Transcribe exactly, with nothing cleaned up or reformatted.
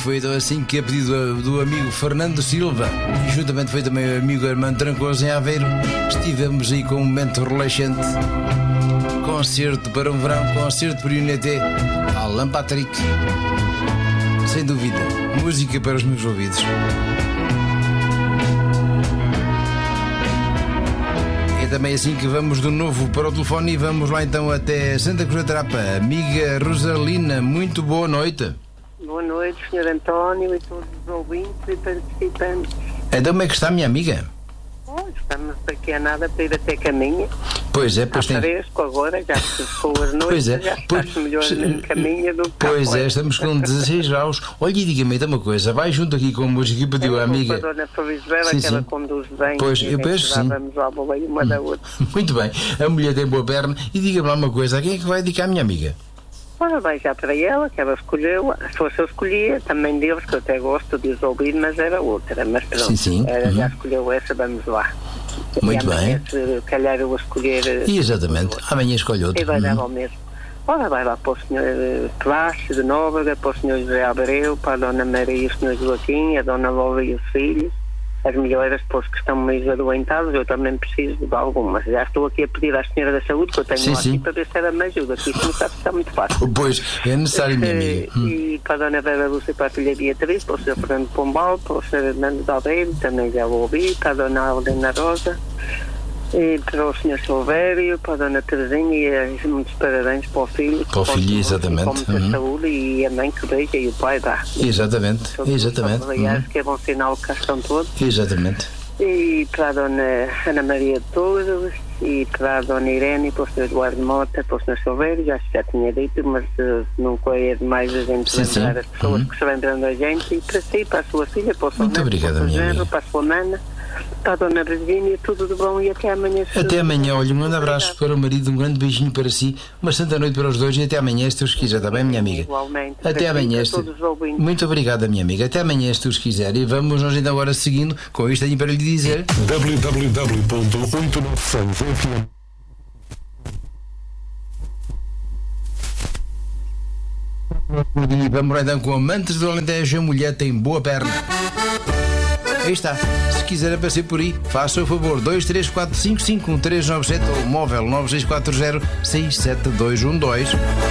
foi então assim que, a pedido do, do amigo Fernando Silva, e juntamente foi também o amigo Armando Trancoso em Aveiro, estivemos aí com um momento relaxante. Concerto para um verão, concerto para o Uneté, Alan Patrick. Sem dúvida, música para os meus ouvidos. É também assim que vamos de novo para o telefone e vamos lá então até Santa Cruz da Trapa. Amiga Rosalina, muito boa noite. Boa noite, senhor António e todos os ouvintes e participantes. Então como é que está, minha amiga? Oh, estamos daqui a nada para ir até caminho. Pois é, pois está tem... fresco agora, já se for as noites, Pois é, já pois... está melhor no caminho do que Pois cá é, fora. estamos com dezasseis graus. Olha, e diga-me então uma coisa, vai junto aqui com a música e pediu a amiga. A dona Provisbela, Sim, que ela sim. conduz bem. Pois, e eu penso já sim. vamos ao boleio uma da outra. Muito bem, a mulher tem boa perna. E diga-me lá uma coisa, a quem é que vai dedicar a minha amiga? Ora, vai já para ela, que ela escolheu. Se fosse eu escolhia, também deles, que eu até gosto de os ouvir, mas era outra. Mas pronto, Sim, sim. ela Uhum. já escolheu essa, vamos lá. Muito E amanhã, bem. se calhar eu vou escolher. E exatamente, amanhã escolhe outro. E vai dar Uhum. ao mesmo. Ora, vai lá para o senhor Plácio de Nóbrega, para o senhor José Abreu, para a dona Maria e o senhor Joaquim, a dona Lola e os filhos, as melhoras, pois que estão meio adoentados, eu também preciso de algumas. Já estou aqui a pedir à senhora da saúde, que eu tenho Sim, aqui, sim. para ver se ela me ajuda, que isto não está a ficar muito fácil. Pois, é necessário, minha amiga. Hum. E para a dona Vera Lúcia e para a filha Beatriz, para o senhor Fernando Pombal, para o senhor Hernando de Aldeiro, também já o ouvi, para a dona Aldena Rosa, e para o senhor Silvério, para a dona Terezinha, e muitos parabéns para o filho. Para o filho, exatamente. Com muita Uhum. saúde, e a mãe que beija e o pai dá. Exatamente, Todos os exatamente. familiares, Uhum. que é bom sinal que cá estão todos. Exatamente. E para a dona Ana Maria de Torres, e para a dona Irene, para o senhor Eduardo Mota, para o senhor Silvério, já, já tinha dito, mas uh, nunca é demais a gente Sim, lembrar sim. as pessoas Uhum. que se lembram da gente, e para si, para a sua filha, para o seu Muito neto, obrigado, para o seu minha genro, amiga. para a sua mana, para a dona Virgínia, tudo de bom e até amanhã. Até amanhã, olha, um grande abraço para o marido, um grande beijinho para si, uma santa noite para os dois e até amanhã, se Deus quiser, está bem, minha amiga? Igualmente. Até Para amanhã. si, para todos os ouvintes. Muito obrigada, minha amiga. Até amanhã, se Deus quiser. E vamos nós então agora seguindo com isto aí para lhe dizer. w w w ponto oito nove seis f m E vamos lá então com Amantes do Alentejo, a mulher tem boa perna. Aí está. Se quiser aparecer por aí, faça o favor. dois três quatro cinco cinco um três nove sete ou móvel nove seis quatro zero seis sete dois um dois.